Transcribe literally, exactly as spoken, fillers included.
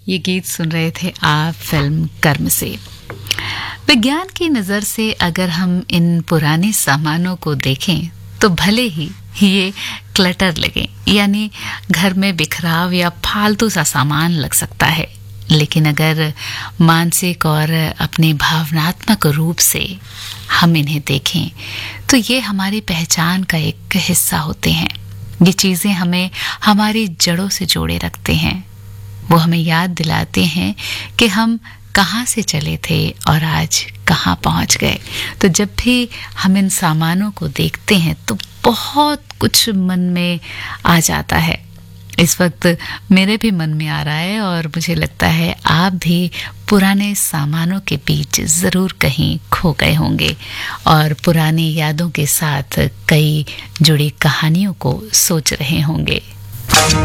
ये गीत सुन रहे थे आप फिल्म कर्म से। विज्ञान की नज़र से अगर हम इन पुराने सामानों को देखें तो भले ही ये क्लटर लगे, यानी घर में बिखराव या फालतू सा सामान लग सकता है, लेकिन अगर मानसिक और अपने भावनात्मक रूप से हम इन्हें देखें तो ये हमारी पहचान का एक हिस्सा होते हैं। ये चीज़ें हमें हमारी जड़ों से जोड़े रखते हैं। वो हमें याद दिलाते हैं कि हम कहाँ से चले थे और आज कहाँ पहुँच गए। तो जब भी हम इन सामानों को देखते हैं तो बहुत कुछ मन में आ जाता है। इस वक्त मेरे भी मन में आ रहा है और मुझे लगता है आप भी पुराने सामानों के बीच ज़रूर कहीं खो गए होंगे और पुरानी यादों के साथ कई जुड़ी कहानियों को सोच रहे होंगे।